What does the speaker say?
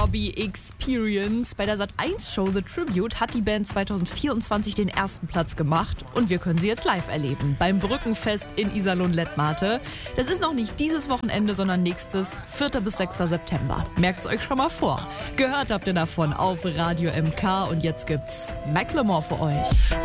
Robbie Experience. Bei der Sat.1-Show The Tribute hat die Band 2024 den ersten Platz gemacht und wir können sie jetzt live erleben. Beim Brückenfest in Iserlohn-Lettmate. Das ist noch nicht dieses Wochenende, sondern nächstes 4. bis 6. September. Merkt's euch schon mal vor. Gehört habt ihr davon auf Radio MK und jetzt gibt's Macklemore für euch.